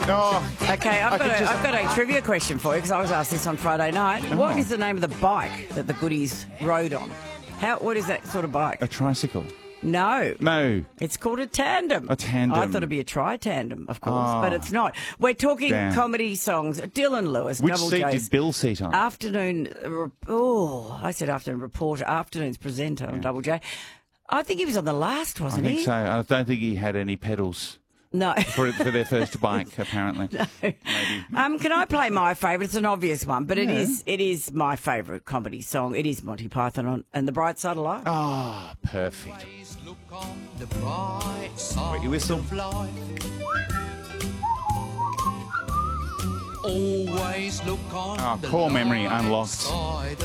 Oh, Okay, I've got a trivia question for you because I was asked this on Friday night. Oh. What is the name of the bike that the goodies rode on? What is that sort of bike? a tricycle. No. No. It's called a tandem. A tandem. I thought it'd be a tri-tandem, of course, but it's not. We're talking Damn. comedy songs. Dylan Lewis, Which Double seat J's. did Bill sit on? I said afternoon reporter, afternoon's presenter on Double J. I think he was on the last, I wasn't think he? so. I don't think he had any pedals No. for their first bike, apparently. Maybe. Can I play my favourite? It's an obvious one, but it is my favourite comedy song. It is Monty Python and The Bright Side of Life. Oh, perfect. Look on the bright side Wait, you whistle. of life. Always look on the core memory light unlocked. side